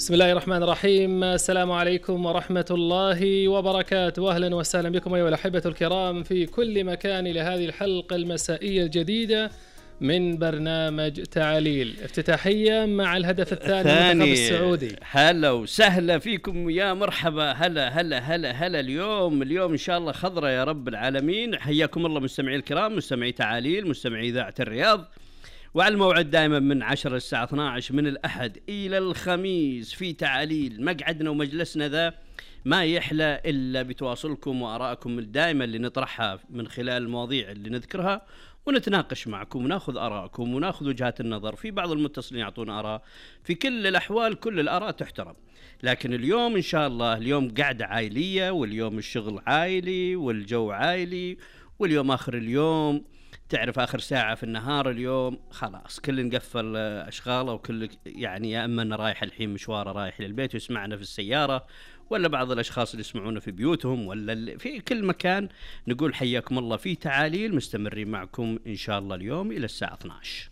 بسم الله الرحمن الرحيم. السلام عليكم ورحمة الله وبركاته. أهلا وسهلا بكم أيها الأحبة الكرام في كل مكان لهذه الحلقة المسائية الجديدة من برنامج تعاليل افتتاحية مع الهدف الثاني المنتخب السعودي. هلا وسهلا فيكم يا مرحبا. هلا اليوم إن شاء الله خضرة يا رب العالمين. حياكم الله مستمعي الكرام، مستمعي تعاليل، مستمعي إذاعة الرياض، وعلى الموعد دائما من 10 الساعة 12 من الأحد إلى الخميس في تعاليل. مقعدنا ومجلسنا ذا ما يحلى إلا بتواصلكم وآرائكم الدائمة اللي نطرحها من خلال المواضيع اللي نذكرها، ونتناقش معكم وناخذ آراءكم وناخذ وجهات النظر. في بعض المتصلين يعطون آراء، في كل الأحوال كل الآراء تحترم. لكن اليوم إن شاء الله اليوم قعدة عائلية، واليوم الشغل عائلي والجو عائلي، واليوم آخر اليوم تعرف آخر ساعة في النهار اليوم خلاص كل نقفل أشغاله، وكل يعني يا أما أنه رايح الحين مشواره رايح للبيت ويسمعنا في السيارة، ولا بعض الأشخاص اللي يسمعونا في بيوتهم، ولا في كل مكان. نقول حياكم الله في تعاليل، مستمرين معكم إن شاء الله اليوم إلى الساعة 12.